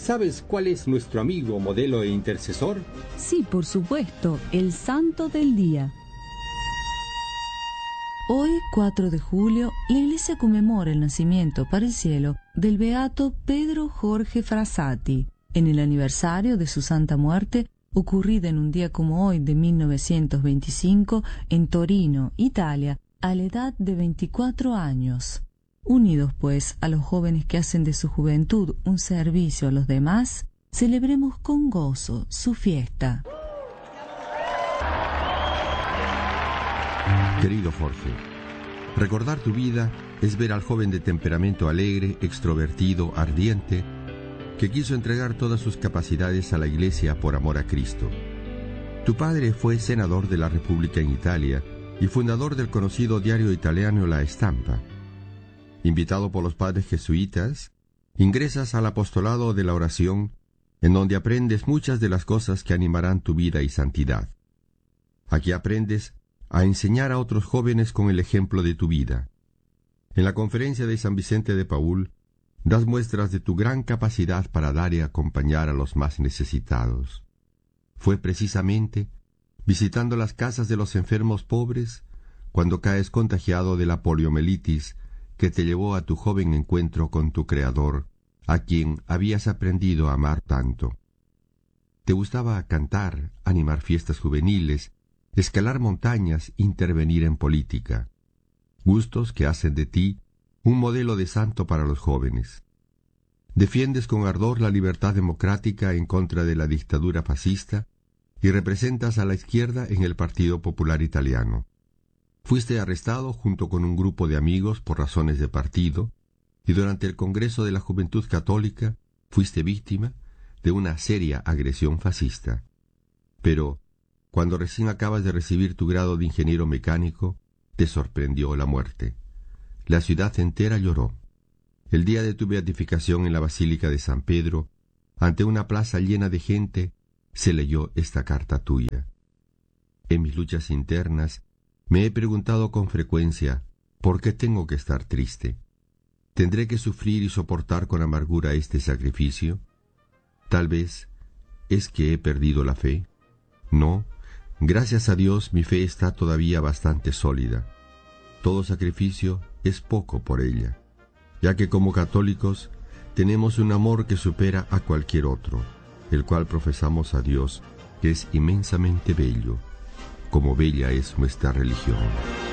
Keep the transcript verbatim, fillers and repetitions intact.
¿Sabes cuál es nuestro amigo, modelo e intercesor? Sí, por supuesto, el santo del día. Hoy, cuatro de julio, la Iglesia conmemora el nacimiento para el cielo del beato Pedro Jorge Frassati, en el aniversario de su santa muerte, ocurrida en un día como hoy de mil novecientos veinticinco en Torino, Italia, a la edad de veinticuatro años. Unidos, pues, a los jóvenes que hacen de su juventud un servicio a los demás, celebremos con gozo su fiesta. Querido Jorge, recordar tu vida es ver al joven de temperamento alegre, extrovertido, ardiente, que quiso entregar todas sus capacidades a la Iglesia por amor a Cristo. Tu padre fue senador de la República en Italia y fundador del conocido diario italiano La Stampa. Invitado por los padres jesuitas, ingresas al apostolado de la oración, en donde aprendes muchas de las cosas que animarán tu vida y santidad. Aquí aprendes a enseñar a otros jóvenes con el ejemplo de tu vida. En la conferencia de San Vicente de Paúl, das muestras de tu gran capacidad para dar y acompañar a los más necesitados. Fue precisamente visitando las casas de los enfermos pobres, cuando caes contagiado de la poliomielitis, que te llevó a tu joven encuentro con tu Creador, a quien habías aprendido a amar tanto. Te gustaba cantar, animar fiestas juveniles, escalar montañas, intervenir en política. Gustos que hacen de ti un modelo de santo para los jóvenes. Defiendes con ardor la libertad democrática en contra de la dictadura fascista y representas a la izquierda en el Partido Popular Italiano. Fuiste arrestado junto con un grupo de amigos por razones de partido y durante el Congreso de la Juventud Católica fuiste víctima de una seria agresión fascista. Pero, cuando recién acabas de recibir tu grado de ingeniero mecánico, te sorprendió la muerte. La ciudad entera lloró. El día de tu beatificación en la Basílica de San Pedro, ante una plaza llena de gente, se leyó esta carta tuya. En mis luchas internas, me he preguntado con frecuencia, ¿por qué tengo que estar triste? ¿Tendré que sufrir y soportar con amargura este sacrificio? Tal vez, ¿es que he perdido la fe? No, gracias a Dios mi fe está todavía bastante sólida. Todo sacrificio es poco por ella, ya que como católicos tenemos un amor que supera a cualquier otro, el cual profesamos a Dios, que es inmensamente bello, como bella es nuestra religión.